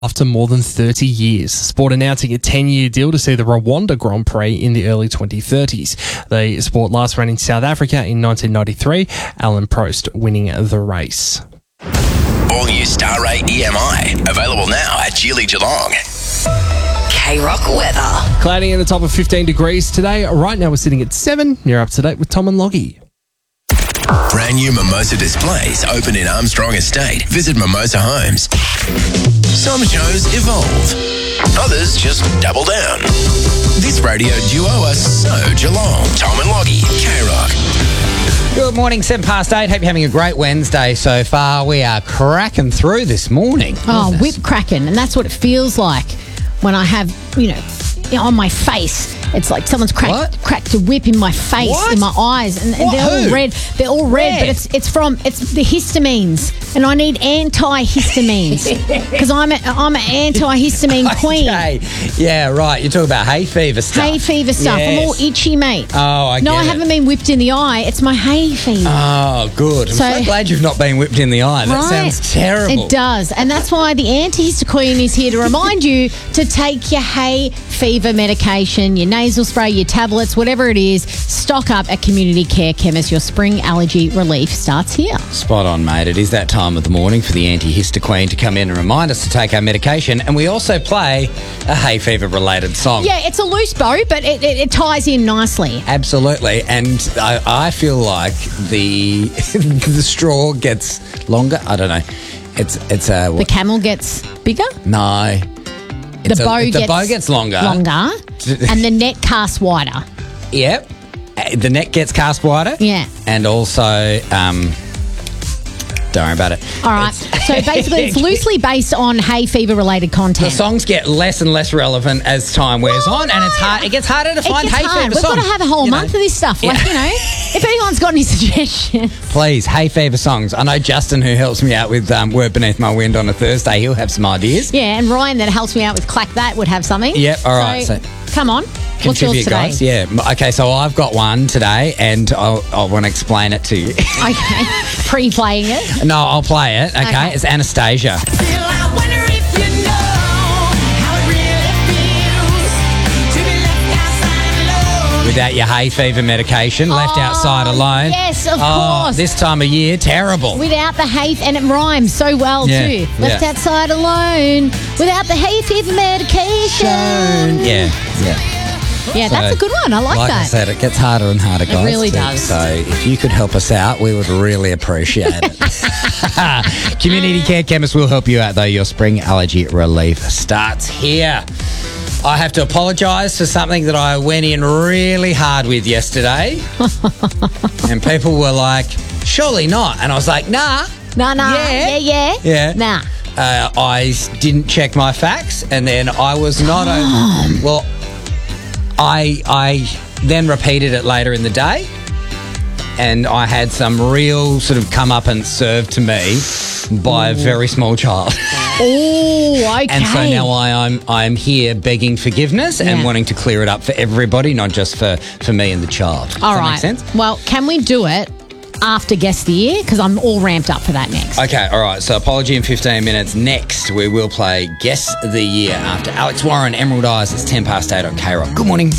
after more than 30 years. Sport announcing a 10-year deal to see the Rwanda Grand Prix in the early 2030s. The sport last ran in South Africa in 1993, Alan Prost winning the race. All new Star 8 EMI, available now at Geely Geelong. K-Rock weather. Cloudy and a top of 15 degrees today. Right now we're sitting at 7. You're up to date with Tom and Loggy. Brand new Mimosa displays open in Armstrong Estate. Visit Mimosa Homes. Some shows evolve. Others just double down. This radio duo are so Geelong. Tom and Loggy, K-Rock. Good morning, 8:07. Hope you're having a great Wednesday so far. We are cracking through this morning. Oh, whip cracking. And that's what it feels like when I have, on my face. It's like someone's cracked a whip in my face, in my eyes, and they're all red. They're all red, but it's the histamines, and I need antihistamines because I'm an antihistamine queen. Okay. Yeah, right. You're talking about hay fever stuff. Hay fever stuff. Yes. I'm all itchy, mate. Oh, I No, get I haven't been whipped in the eye. It's my hay fever. Oh, good. I'm so glad you've not been whipped in the eye. That sounds terrible. It does, and that's why the antihistamine is here to remind you to take your hay fever medication, your nasal spray, your tablets, whatever it is. Stock up at Community Care Chemist. Your spring allergy relief starts here. Spot on, mate. It is that time of the morning for the antihistamine to come in and remind us to take our medication, and we also play a hay fever related song. Yeah, it's a loose bow, but it ties in nicely. Absolutely, and I feel like the the straw gets longer. I don't know. The camel gets bigger. No. The bow gets longer. And the net casts wider. Yep. The net gets cast wider. Yeah. And also, don't worry about it. All right. So basically, it's loosely based on hay fever related content. The songs get less and less relevant as time wears on, and it gets harder to find hay fever songs. We've got to have a whole month of this stuff. Yeah. If anyone's got any suggestions. Please, hay fever songs. I know Justin, who helps me out with Word Beneath My Wind on a Thursday, he'll have some ideas. Yeah, and Ryan, that helps me out with Clack That, would have something. Yep, all right. So come on. What's yours contribute, today? guys. Yeah. Okay, so I've got one today, and I want to explain it to you. Okay. Pre-playing it? No, I'll play it. Okay. It's Anastasia. Without your hay fever medication, left outside alone. Yes, of course. This time of year, terrible. Without the hay, and it rhymes so well too. Left outside alone, without the hay fever medication. Yeah, that's a good one. I like that. Like I said, it gets harder and harder, guys. It really does. So if you could help us out, we would really appreciate it. Community Care Chemist will help you out, though. Your spring allergy relief starts here. I have to apologise for something that I went in really hard with yesterday. And people were like, surely not. And I was like, nah. Nah. Yeah. Nah. I didn't check my facts, and then I was not... Well, I then repeated it later in the day, and I had some real sort of come up and served to me by a very small child. Oh, okay. And so now I'm here begging forgiveness and wanting to clear it up for everybody, not just for me and the child. Does that make sense? Well, can we do it after Guess the Year? Because I'm all ramped up for that next. Okay, all right. So apology in 15 minutes. Next, we will play Guess the Year after Alex Warren, Emerald Eyes. It's 8:10 on K-Rock. Good morning.